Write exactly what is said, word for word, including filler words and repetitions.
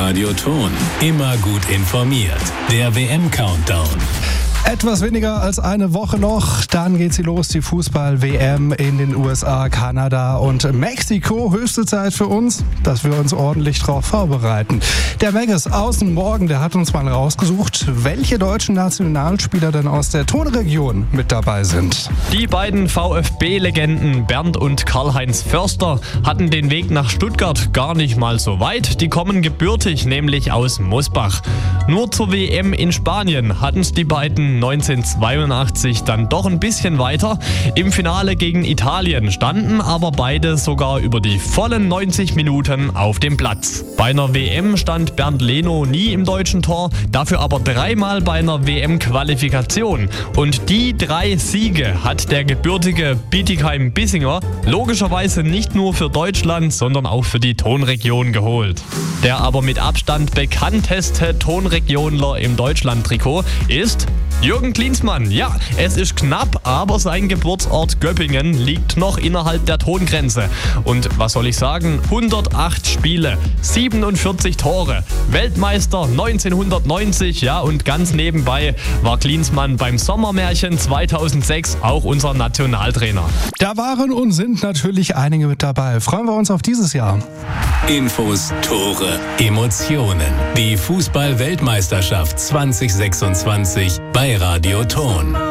Radio Thon. Immer gut informiert. Der W M-Countdown. Etwas weniger als eine Woche noch, dann geht sie los, die Fußball-W M in den U S A, Kanada und Mexiko. Höchste Zeit für uns, dass wir uns ordentlich darauf vorbereiten. Der Megges aus dem Morgen, der hat uns mal rausgesucht, welche deutschen Nationalspieler denn aus der Thon-Region mit dabei sind. Die beiden VfB-Legenden Bernd und Karl-Heinz Förster hatten den Weg nach Stuttgart gar nicht mal so weit. Die kommen gebürtig, nämlich aus Mosbach. Nur zur W M in Spanien hatten es die beiden neunzehnhundertzweiundachtzig dann doch ein bisschen weiter. Im Finale gegen Italien standen aber beide sogar über die vollen neunzig Minuten auf dem Platz. Bei einer W M stand Bernd Leno nie im deutschen Tor, dafür aber dreimal bei einer W M-Qualifikation. Und die drei Siege hat der gebürtige Bietigheim-Bissinger logischerweise nicht nur für Deutschland, sondern auch für die Thon-Region geholt. Der aber mit Abstand bekannteste Thon-Regionler im Deutschland-Trikot ist Jürgen Klinsmann. Ja, es ist knapp, aber sein Geburtsort Göppingen liegt noch innerhalb der Thongrenze. Und was soll ich sagen? hundertacht Spiele, siebenundvierzig Tore, Weltmeister neunzehnhundertneunzig, ja, und ganz nebenbei war Klinsmann beim Sommermärchen zweitausendsechs auch unser Nationaltrainer. Da waren und sind natürlich einige mit dabei. Freuen wir uns auf dieses Jahr. Infos, Tore, Emotionen. Die Fußball-Weltmeisterschaft zwanzig sechsundzwanzig bei Radio Thon.